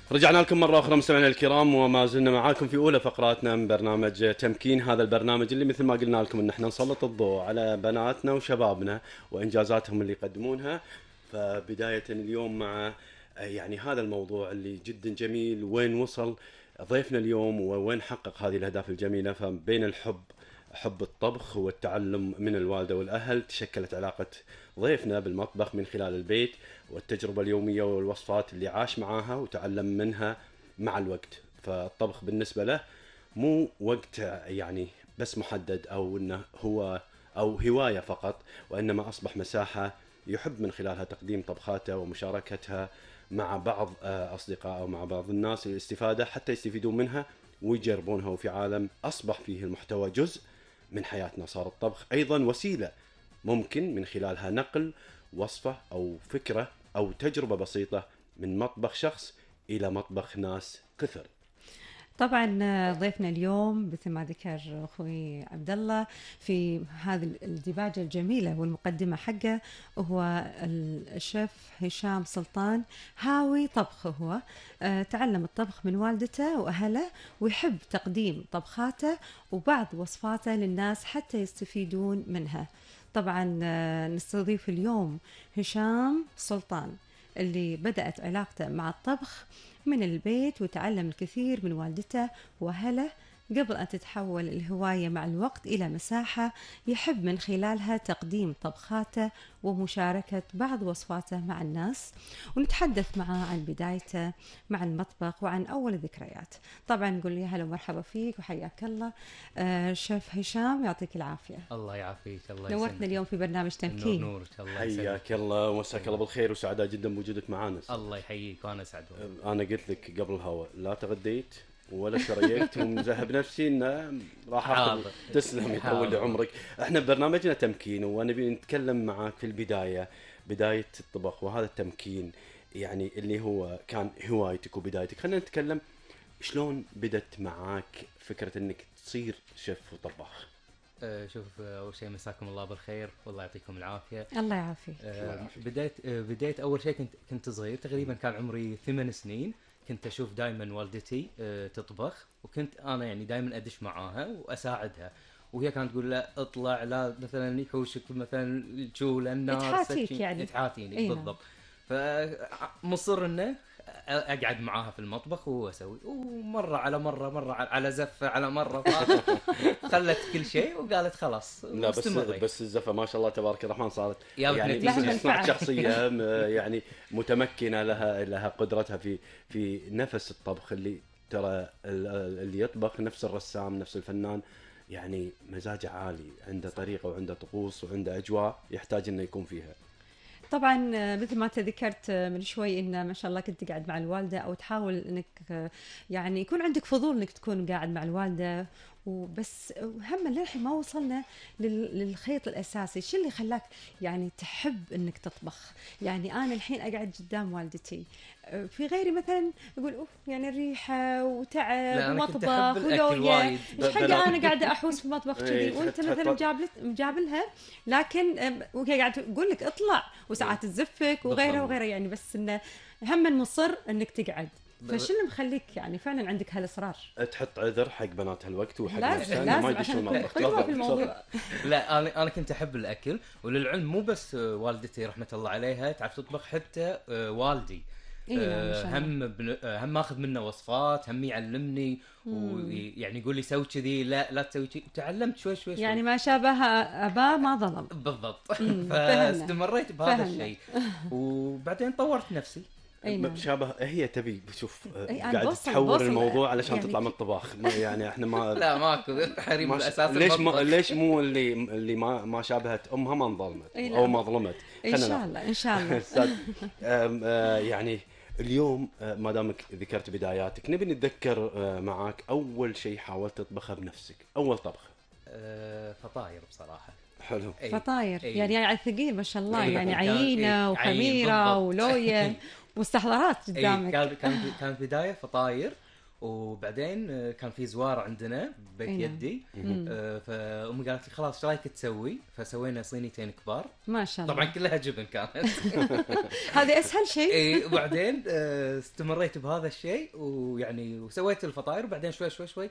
رجعنا لكم مرة أخرى مستمعينا الكرام، وما زلنا معاكم في أولى فقراتنا من برنامج تمكين. هذا البرنامج اللي مثل ما قلنا لكم إن احنا نسلط الضوء على بناتنا وشبابنا وإنجازاتهم اللي يقدمونها. فبداية اليوم مع يعني هذا الموضوع اللي جدا جميل، وين وصل ضيفنا اليوم ووين حقق هذه الأهداف الجميلة. فبين حب الطبخ والتعلم من الوالدة والأهل، تشكلت علاقة ضيفنا بالمطبخ من خلال البيت والتجربة اليومية والوصفات اللي عاش معاها وتعلم منها مع الوقت. فالطبخ بالنسبة له مو وقت يعني بس محدد أو إنه هو أو هواية فقط، وإنما أصبح مساحة يحب من خلالها تقديم طبخاته ومشاركتها مع بعض أصدقائه ومع بعض الناس للاستفادة، حتى يستفيدون منها ويجربونها. وفي عالم أصبح فيه المحتوى جزء من حياتنا، صار الطبخ أيضا وسيلة ممكن من خلالها نقل وصفة أو فكرة أو تجربة بسيطة من مطبخ شخص إلى مطبخ ناس كثر. طبعا ضيفنا اليوم مثل ما ذكر اخوي عبد الله في هذه الديباجه الجميله والمقدمه حقه، هو الشيف هشام سلطان، هاوي طبخ. هو تعلم الطبخ من والدته واهله، ويحب تقديم طبخاته وبعض وصفاته للناس حتى يستفيدون منها. طبعا نستضيف اليوم هشام سلطان اللي بدأت علاقته مع الطبخ من البيت، وتعلم الكثير من والدته وأهله قبل أن تتحول الهواية مع الوقت إلى مساحة يحب من خلالها تقديم طبخاته ومشاركة بعض وصفاته مع الناس. ونتحدث معه عن بدايته مع المطبخ وعن أول الذكريات. طبعا نقول له هلا ومرحبا فيك وحياك الله شيف هشام، يعطيك العافية. الله يعافيك. الله نورتنا اليوم في برنامج تمكين. نورك. الله حياك الله ومساك الله بالخير، وسعداء جدا بوجودك معنا. الله يحييك وانا اسعد. أنا قلت لك قبل الهواء لا تغديت ولا شريت ومذهب نفسي انه راح اخذ. تسلم يطول عمرك. احنا ببرنامجنا تمكين، ونبي نتكلم معاك في البدايه، بدايه الطبخ وهذا التمكين يعني اللي هو كان هوايتك وبدايتك. خلينا نتكلم شلون بدت معاك فكره انك تصير شيف وطباخ. شوف، اول شيء مساكم الله بالخير والله يعطيكم العافيه. الله يعافيك. بديت اول شيء كنت صغير، تقريبا كان عمري 8 سنين. كنت اشوف دائما والدتي تطبخ، وكنت انا يعني دائما ادش معاها واساعدها، وهي كانت تقول لا اطلع، لا مثلا يحوشك مثلا تشول الناس، تحاتيك يعني تحاتيني بالضبط. فمصر انه اقعد معاها في المطبخ واسوي، ومره على مره على زفه على مره خلت كل شيء وقالت خلاص. لا بس الزفه ما شاء الله تبارك الرحمن صارت يعني صنعت شخصيه يعني متمكنه، لها قدرتها في نفس الطبخ. اللي ترى اللي يطبخ نفس الرسام نفس الفنان، يعني مزاجه عالي، عنده طريقه وعنده طقوس وعنده اجواء يحتاج انه يكون فيها. طبعا مثل ما تذكرت من شوي ان ما شاء الله كنت قاعد مع الوالده، او تحاول انك يعني يكون عندك فضول انك تكون قاعد مع الوالده، وبس هم للحين ما وصلنا للخيط الاساسي. شو اللي خلاك يعني تحب انك تطبخ؟ يعني انا الحين اقعد قدام والدتي، في غيري مثلا يقول اوف يعني الريحه وتعب ومطبخ ولويه، ايش حقي انا قاعده احوس في المطبخ كذي، وانت مثلا مجابلها، لكن وهي قاعده تقول لك اطلع وساعات تزفك وغيرها يعني، بس انه هم مصر انك تقعد. فشو اللي مخليك يعني فعلا عندك هالاصرار؟ تحط عذر حق بنات هالوقت وحق لازم ما يدشون المطبخ في الموضوع. لا انا كنت احب الاكل، وللعلم مو بس والدتي رحمه الله عليها تعرف تطبخ، حتى والدي هم اخذ منه وصفات، هم يعلمني ويعني يقول لي سوي كذي، لا تسوي كذي. تعلمت شوي يعني ما شابه اباه ما ظلم بالضبط. فاستمريت بهذا الشيء وبعدين طورت نفسي. شابه هي تبي بشوف قاعد تحور الموضوع علشان يعني تطلع من الطباخ. يعني احنا ما لا ماكو حريم الاساس. ليش مو اللي ما شابهت امها ما انظلمت او ما ظلمت. ان شاء الله يعني اليوم ما دامك ذكرت بداياتك، نبي نتذكر معاك اول شيء حاولت تطبخه بنفسك، اول طبخه. فطاير بصراي حلو. فطاير يعني على الثقيل ما شاء الله. يعني عيينه وخميره ولويه مستحضرات قدامك. كان بدايه فطاير، وبعدين كان في زوار عندنا ببيت أي نعم. يدي. فامي قالت لي خلاص ايش رايك تسوي؟ فسوينا صينيتين كبار، ما شاء الله. طبعا كلها جبن كانت. هذه اسهل شيء. اي وبعدين استمريت بهذا الشيء، ويعني وسويت الفطاير، وبعدين شوي شوي شوي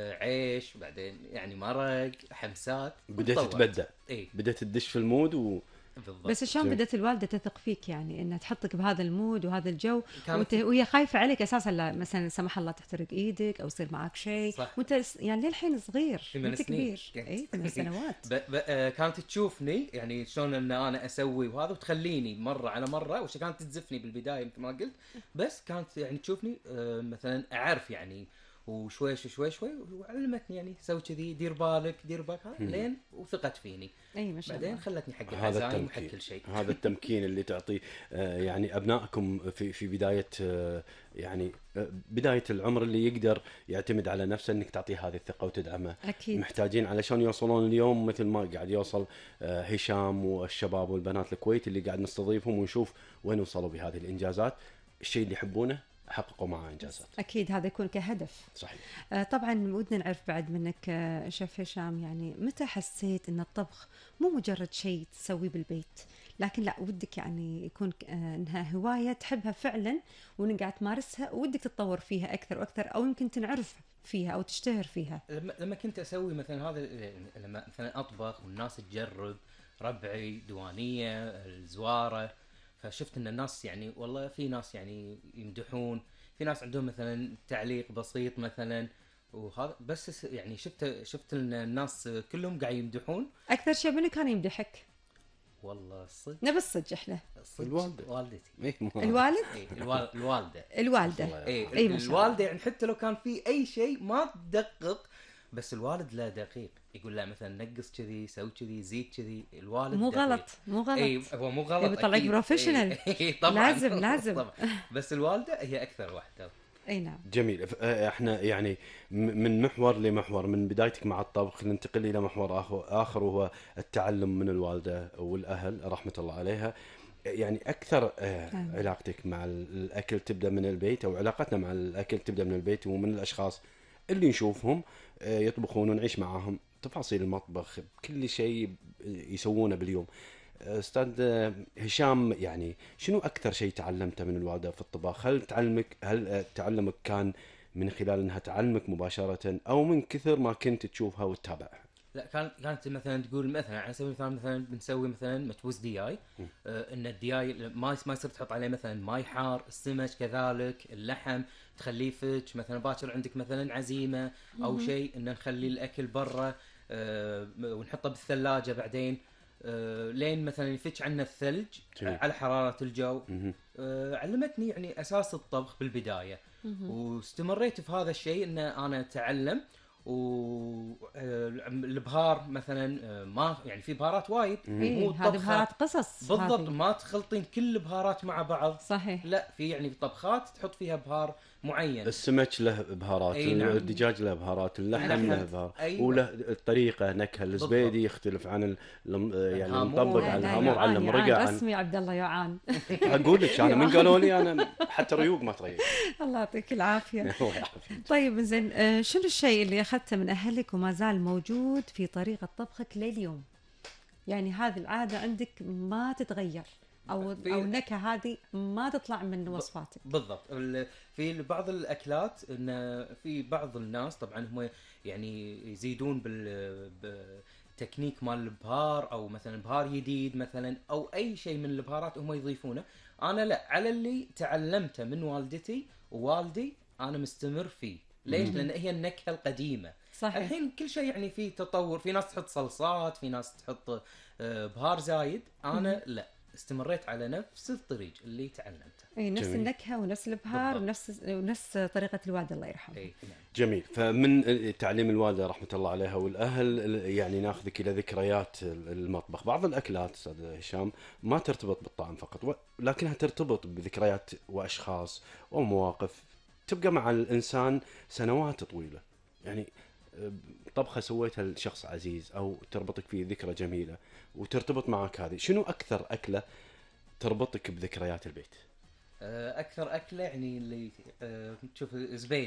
عيش، وبعدين يعني مرق، حمسات، بديت وطورت. تتبدع، اي بديت تدش في المود بالضبط. بس شلون جميل. بدت الوالده تثق فيك، يعني انها تحطك بهذا المود وهذا الجو كانت- وهي خايفه عليك اساسا، لا مثلا لا سمح الله تحترق ايدك او يصير معك شيء، صح. وانت يعني للحين صغير، 8 انت سنين. كبير. اي 8 سنوات. كانت تشوفني يعني شلون ان انا اسوي وهذا، وتخليني مره على مره، وش كانت تزفني بالبدايه مثل ما قلت، بس كانت يعني تشوفني مثلا اعرف يعني، وشوي شوي شوي وعلمتني يعني سوي كذي، دير بالك دير بالك، لين وثقت فيني. اي ما شاء الله. بعدين خلتني حق هذا العزايم وحق التمكين، كل شيء. هذا التمكين اللي تعطيه يعني ابنائكم في بدايه يعني بدايه العمر، اللي يقدر يعتمد على نفسه، انك تعطيه هذه الثقه وتدعمه. اكيد. محتاجين علشان يوصلون اليوم مثل ما قاعد يوصل هشام والشباب والبنات الكويت اللي قاعد نستضيفهم، ونشوف وين وصلوا بهذه الانجازات. الشيء اللي يحبونه حققوا معه انجازات. اكيد هذا يكون كهدف. صحيح. طبعا ودنا نعرف بعد منك شيف هشام، يعني متى حسيت ان الطبخ مو مجرد شيء تسويه بالبيت، لكن لا ودك يعني يكون انها هوايه تحبها فعلا، وان قاعد تمارسها ودك تتطور فيها اكثر واكثر، او يمكن تنعرف فيها او تشتهر فيها؟ لما كنت اسوي مثلا هذا، لما مثلا اطبخ والناس تجرب، ربعي دوانيه الزواره، فشفت ان الناس يعني والله في ناس يعني يمدحون، في ناس عندهم مثلا تعليق بسيط مثلا، وهذا بس يعني شفت ان الناس كلهم قاعد يمدحون. اكثر شيء منو كان يمدحك؟ والله الصدق نبي الصدق احنا. الوالدة. والدتي. الوالد. اي الوالده. الوالده. اي اي ما شاء الله. الوالده يعني حتى لو كان في اي شيء ما تدقق، بس الوالد لا دقيق، يقول لا مثلا نقص كذي، سوي كذي، زيد كذي. الوالد مو دقيق. غلط مو غلط. اي هو مو غلط، يبي يطلعك أكيد. بروفيشنال. إي طبعا لازم. طبعا. بس الوالده هي اكثر واحده. اي نعم. جميل. احنا يعني من محور لمحور، من بدايتك مع الطبخ ننتقل الى محور اخر، وهو التعلم من الوالده والاهل رحمه الله عليها. يعني اكثر علاقتك مع الاكل تبدا من البيت، او علاقتنا مع الاكل تبدا من البيت، ومن الاشخاص اللي نشوفهم يطبخون ونعيش معاهم تفاصيل المطبخ، كل شيء يسوونه باليوم. استاذ هشام، يعني شنو اكثر شيء تعلمته من الوالده في الطباخ؟ هل تعلمك كان من خلال انها تعلمك مباشره، او من كثر ما كنت تشوفها وتتابعها؟ لا كانت مثلا تقول مثلا على سبيل المثال مثلا بنسوي مثلا متبوس دياي، ان الدياي ما يصير تحط عليه مثلا ماي حار، السمك كذلك، اللحم تخليه فتش، مثلا باكر عندك مثلا عزيمه او شيء ان نخلي الاكل برا ونحطه بالثلاجه بعدين لين مثلا يفتش عنا الثلج على حراره الجو. علمتني يعني اساس الطبخ بالبدايه، واستمريت في هذا الشيء ان انا اتعلم. والبهار مثلا ما يعني في بهارات وايد، إيه هذه بهارات قصص بالضبط، هذه. ما تخلطين كل البهارات مع بعض. صحيح. لا في يعني طبخات تحط فيها بهار معين. السمك له بهارات، أي نعم. الدجاج له بهارات، اللحم له بهار، أيوة. وله الطريقه نكهه. الزبيدي يختلف عن يعني المطبق لا، على لا، الهامور على يعان المرقه. رسمي عبد الله يعان. اقول لك انا من قالوا لي انا حتى ريوق ما تريق. الله يعطيك العافيه. الله يعافيك. طيب زين، شنو الشيء اللي اخذته من اهلك وما زال موجود في طريقه طبخك لليوم؟ يعني هذه العاده عندك ما تتغير، او النكهه هذه ما تطلع من وصفاتك. بالضبط. في بعض الاكلات ان في بعض الناس طبعا هم يعني يزيدون بالتكنيك مال البهار، او مثلا بهار جديد مثلا، او اي شيء من البهارات هم يضيفونه. انا لا، على اللي تعلمته من والدتي ووالدي انا مستمر فيه. ليش؟ لان هي النكهه القديمه. صحيح. الحين كل شيء يعني فيه تطور، في ناس تحط صلصات، في ناس تحط بهار زايد. انا لا، استمريت على نفس الطريق اللي تعلمته. اي نفس جميل. النكهه ونفس البهار ونفس طريقه الوالده الله يرحمه. اي نعم. جميل. فمن تعليم الوالده رحمه الله عليها والاهل، يعني ناخذك الى ذكريات المطبخ. بعض الاكلات استاذ هشام ما ترتبط بالطعم فقط، لكنها ترتبط بذكريات واشخاص ومواقف تبقى مع الانسان سنوات طويله. يعني طبخه سويتها لشخص عزيز، او تربطك فيه ذكرى جميله وترتبط معك. هذه شنو اكثر اكله تربطك بذكريات البيت؟ اكثر اكله يعني اللي تشوف زبيدي.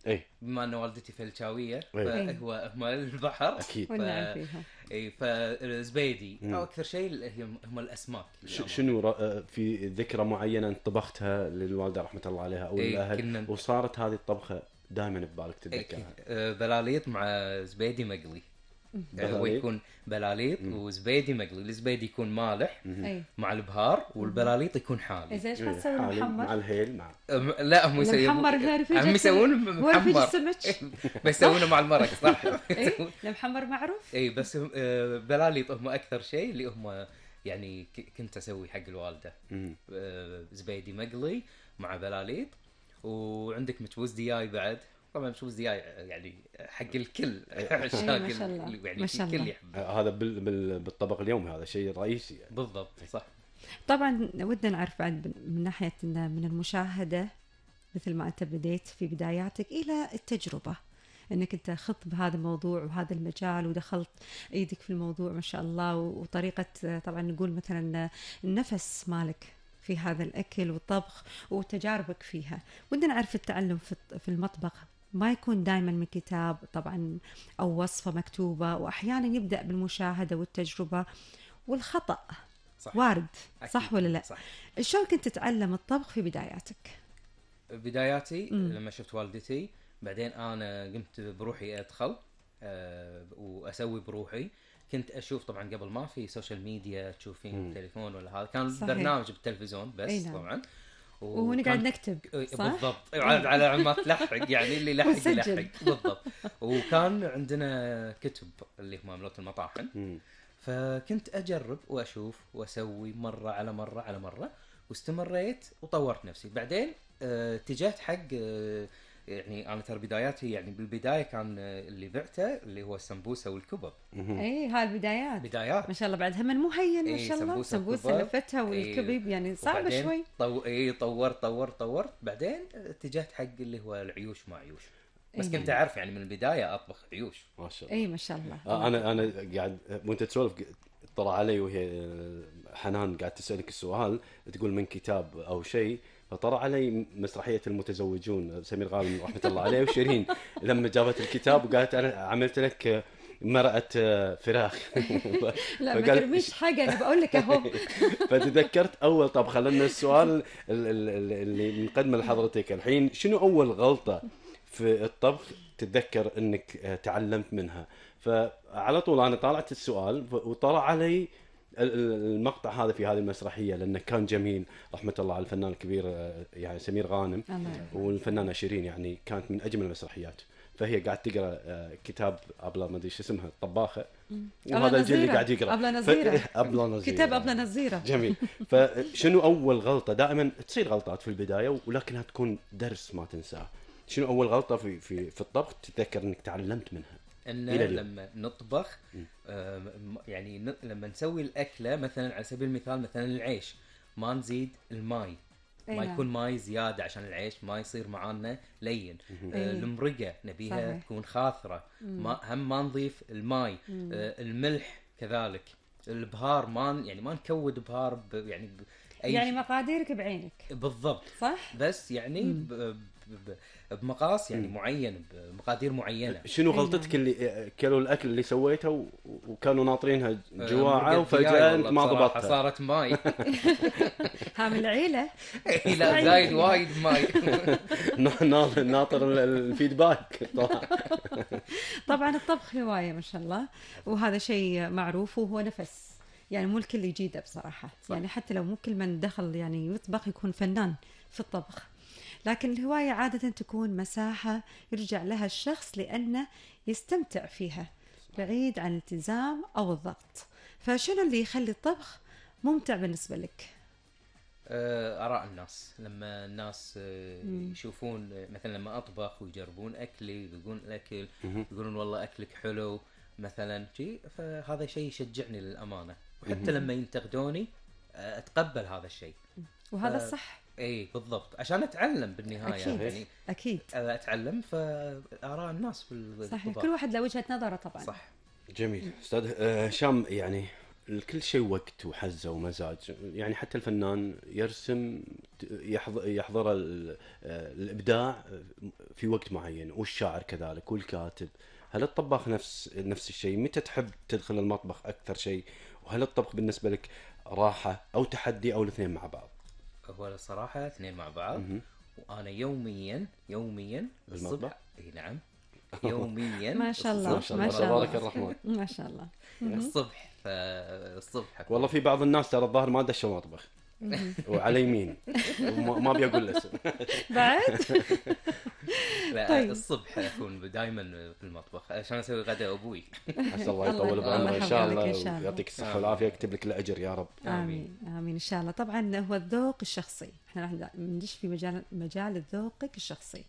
اي بما ان والدتي فلكاويه إيه. فهو هم البحر اكيد. والنعم فيها. اي فزبيدي اكثر شيء هم الاسماك للأمانة. شنو في ذكرى معينه انت طبختها للوالده رحمه الله عليها او إيه، الاهل كنا- وصارت هذه الطبخه دائما ببالك تتذكرها؟ بلاليط مع زبيدي مقلي. بلاليط؟ ويكون بلاليط وزبيدي مقلي. الزبيدي يكون مالح اي مع البهار والبلاليط يكون حالي. زين ايش ما تسوي حالي مع محمر؟ الهيل مع لا هم المحمر تعرفي هم يسوون هو رفيج محمر السمك. بيسوونه مع المرق صح. اي المحمر معروف. اي بس بلاليط هم اكثر شيء اللي هم يعني كنت اسوي حق الوالده. زبيدي مقلي مع بلاليط. وعندك متوز دياي بعد. طبعا متوز دياي يعني حق الكل عشاق ما شاء الله. يعني ما شاء الكل الله. يحبه. هذا بالطبق اليومي، هذا شيء رئيسي يعني. بالضبط صح. طبعا ودنا نعرف بعد من ناحيه من المشاهده، مثل ما انت بديت في بداياتك الى التجربه، انك انت خضت بهذا الموضوع وهذا المجال ودخلت ايدك في الموضوع ما شاء الله، وطريقه طبعا نقول مثلا النفس مالك في هذا الاكل والطبخ وتجاربك فيها. ودنا نعرف التعلم في المطبخ ما يكون دائما من كتاب طبعا او وصفه مكتوبه، واحيانا يبدا بالمشاهده والتجربه والخطا. صح. وارد. أكيد. صح ولا لا؟ صح. شلون كنت تتعلم الطبخ في بداياتك؟ بداياتي لما شفت والدتي، بعدين انا قمت بروحي ادخل واسوي بروحي. كنت اشوف طبعا قبل ما في سوشيال ميديا تشوفين التليفون ولا هذا، كان صحيح. برنامج بالتلفزيون بس. نعم. طبعا ونقعد نكتب صح؟ بالضبط. على ما تلحق يعني اللي يلحق وسجل. يلحق بالضبط. وكان عندنا كتب اللي هم ملوت المطاحن. فكنت اجرب واشوف واسوي مره على مره على مره، واستمريت وطورت نفسي. بعدين اتجهت حق يعني انا ترى بداياتي يعني بالبدايه كان اللي بعته اللي هو السمبوسه والكبب. اي هاي البدايات بدايات ما شاء الله، بعدها من مهين ما إيه، شاء الله. سمبوسة سمبوسه وكباب. لفتها والكبيب يعني صعبه وبعدين شوي. طورت. بعدين اتجهت حق اللي هو العيوش مع عيوش. بس إيه. كنت اعرف يعني من البدايه اطبخ عيوش. ما شاء الله. اي ما شاء الله. انا قاعد وانت تسولف طلع علي وهي حنان قاعد تسالك السؤال، تقول من كتاب او شيء، فطرى علي مسرحيه المتزوجون سمير غانم رحمه الله عليه وشيرين لما جابت الكتاب وقالت انا عملت لك مرقه فراخ. لا ما فقال- ترميش حاجه، انا بقول لك اهو. فتذكرت اول طبخه. لان السؤال اللي مقدمه لحضرتك الحين، شنو اول غلطه في الطبخ تتذكر انك تعلمت منها؟ فعلى طول انا طالعت السؤال وطلع علي المقطع هذا في هذه المسرحيه، لانه كان جميل. رحمه الله على الفنان الكبير يعني سمير غانم، الله يرحمه. والفنانه شيرين، يعني كانت من اجمل المسرحيات. فهي قاعد تقرا كتاب ابله ما ادري شو اسمها الطباخه، وهذا الجيل اللي قاعد يقرا أبلة نظيرة. أبلة نظيرة. كتاب أبلة نظيرة. جميل. فشنو اول غلطه؟ دائما تصير غلطات في البدايه ولكنها تكون درس ما تنساه. شنو اول غلطه في الطبخ تتذكر انك تعلمت منها؟ ان إلى اليوم. لما نطبخ يعني لما نسوي الاكله مثلا على سبيل المثال مثلا العيش، ما نزيد الماي. أي ما نعم. يكون ماي زياده عشان العيش ما يصير معانا لين. أي. المرقه نبيها صحيح. تكون خاثره، ما نضيف الماي. الملح كذلك. البهار ما نكود بهار أي يعني مقاديرك بعينك بالضبط صح؟ بس يعني بمقاس يعني معين، بمقادير معينه. شنو أي غلطتك نعم. اللي كلوا الاكل اللي سويته وكانوا ناطرينها جواعه مرقة وفجاه دياي انت والله ما بصراحة ضبطتها؟ صارت ماي. ها من العيلة. لا زايد وايد ماي. ناطر الفيدباك. طبعا الطبخ هواية ما شاء الله، وهذا شيء معروف وهو نفس، يعني مو الكل يجيده بصراحة. يعني حتى لو مو كل من دخل يعني يطبخ يكون فنان في الطبخ، لكن الهواية عادة تكون مساحة يرجع لها الشخص لأنه يستمتع فيها بعيد عن الالتزام أو الضغط. فشنو اللي يخلي الطبخ ممتع بالنسبة لك؟ آراء الناس. لما الناس يشوفون مثلا لما أطبخ ويجربون أكلي ويقولون الأكل، يقولون والله أكلك حلو مثلا شيء، فهذا شيء يشجعني للأمانة. وحتى لما ينتقدوني أتقبل هذا الشيء. وهذا صح. اي بالضبط، عشان اتعلم بالنهايه. أكيد. يعني أكيد اتعلم فاراء الناس في صحيح، الطبخ. كل واحد له وجهة نظره طبعا. صح. جميل. استاذ هشام، يعني الكل شيء وقت وحزه ومزاج، يعني حتى الفنان يرسم يحضر الابداع في وقت معين، والشاعر كذلك والكاتب. هل الطباخ نفس الشيء؟ متى تحب تدخل المطبخ اكثر شيء؟ وهل الطبخ بالنسبه لك راحه او تحدي او الاثنين مع بعض؟ هو الصراحة اثنين مع بعض. وأنا يوميا بالمطبخ؟ الصبح اي نعم، يوميا ما شاء الله، ما شاء الله، ما شاء تبارك الله. الرحمن. ما شاء الله. الصبح. فالصبح أكون. والله في بعض الناس ترى الظاهر ما دشوا مطبخ وعلى يمين، ما ابي اقول اسم. بعد لا طيب. الصبح أكون دائما في المطبخ عشان أسوي غداء أبوي. عسى الله يطول الله بعمره ان شاء يحفظك الله إن شاء الله. ويعطيك الصحه والعافيه، يكتب لك الاجر يا رب. آمين آمين إن شاء الله. طبعا هو الذوق الشخصي، احنا راح ندش في مجال ذوقك الشخصي.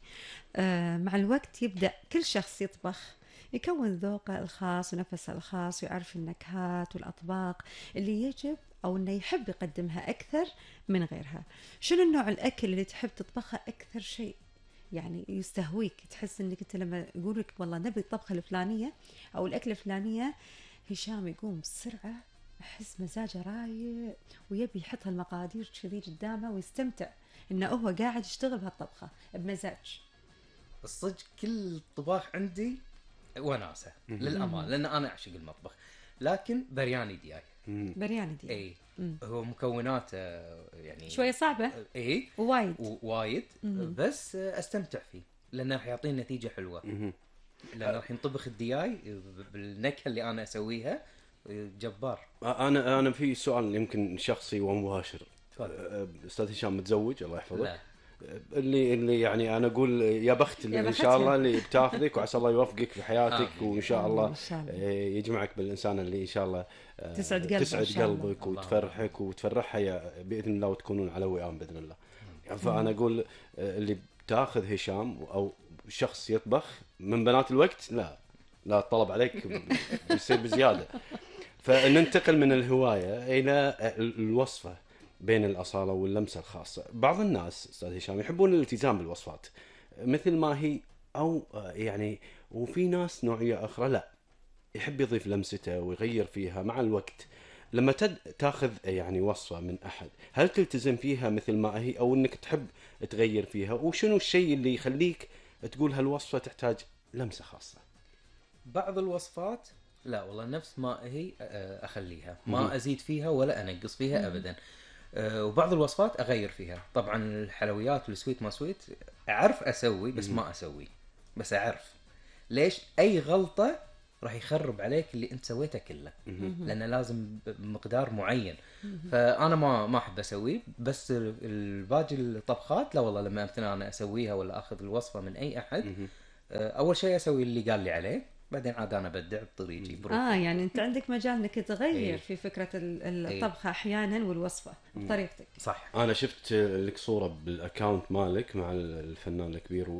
مع الوقت يبدأ كل شخص يطبخ يكون ذوقه الخاص ونفسه الخاص، ويعرف النكهات والأطباق اللي يجب أو إنه يحب يقدمها أكثر من غيرها. شنو النوع الأكل اللي تحب تطبخه أكثر شيء يعني يستهويك، تحس إنك أنت لما يقول لك والله نبي الطبخة الفلانية أو الأكلة الفلانية، هشام يقوم بسرعة، أحس مزاجه رايق ويبي يحط هالمقادير كذي قدامه ويستمتع إنه هو قاعد يشتغل بهالطبخة بمزاج. الصدق كل طباخ عندي وناسة للأمان، لأن أنا أعشق المطبخ. لكن برياني دياي برياني دي اي هو مكوناته يعني شوية صعبة اي وايد وايد، بس استمتع فيه لانه راح يعطيني نتيجه حلوه. لانه راح ينطبخ الدياي بالنكهه اللي انا اسويها جبار. انا في سؤال يمكن شخصي ومباشر. تفضل. استاذ هشام متزوج الله يحفظك؟ لا اللي يعني انا اقول يا بخت اللي يا ان بختها. شاء الله اللي بتاخذك، وعسى الله يوفقك في حياتك، آمين. وان شاء الله إن شاء الله. يجمعك بالانسان اللي ان شاء الله تسعد قلبه إن تسعد شاء الله. قلبك وتفرحك وتفرحها باذن الله، وتكونون على وئام باذن الله. فانا اقول اللي بتاخذ هشام او شخص يطبخ من بنات الوقت، لا الطلب عليك بيصير بزياده. فننتقل من الهوايه الى الوصفه بين الأصالة واللمسة الخاصة. بعض الناس أستاذ هشام يحبون الالتزام بالوصفات مثل ما هي، أو يعني وفي ناس نوعية أخرى لا، يحب يضيف لمسته ويغير فيها مع الوقت. لما تاخذ يعني وصفة من أحد، هل تلتزم فيها مثل ما هي أو أنك تحب تغير فيها؟ وشنو الشيء اللي يخليك تقول هالوصفة تحتاج لمسة خاصة؟ بعض الوصفات لا والله نفس ما هي اخليها، ما ازيد فيها ولا انقص فيها ابدا. وبعض الوصفات اغير فيها. طبعا الحلويات والسويت ما سويت اعرف اسوي، بس ما اسوي، بس اعرف ليش اي غلطة راح يخرب عليك اللي انت سويته كله، لان لازم بمقدار معين. فانا ما احب اسويه. بس الباقي الطبخات لا والله، لما مثلا انا اسويها ولا اخذ الوصفة من اي احد، اول شيء اسوي اللي قال لي عليه، بعدين عاد انا ابدع بطريقي يعني انت عندك مجال انك تغير إيه. في فكره الطبخه احيانا والوصفه بطريقتك. صح. أنا شفت لك صورة بالأكاونت مالك مع الفنان الكبير